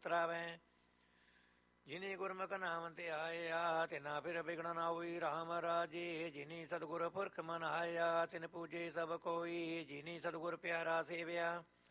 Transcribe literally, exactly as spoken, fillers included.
ਤਰਾਵੈ। ਜਿਨੀ ਗੁਰਮੁਖ ਨਾਮ ਧਿਆਇਆ ਤਿਨਾ ਫਿਰ ਬਿਗੜ ਨਾ ਹੋਈ ਰਾਮ ਰਾਜੇ। ਜਿਨੀ ਸਤਿਗੁਰ ਪੁਰਖ ਮਨ ਆਇਆ ਤਿਨ ਪੂਜੇ ਸਭ ਕੋਈ। ਜਿਨੀ ਸਤਿਗੁਰ ਪਿਆਰਾ ਸੇਵਿਆ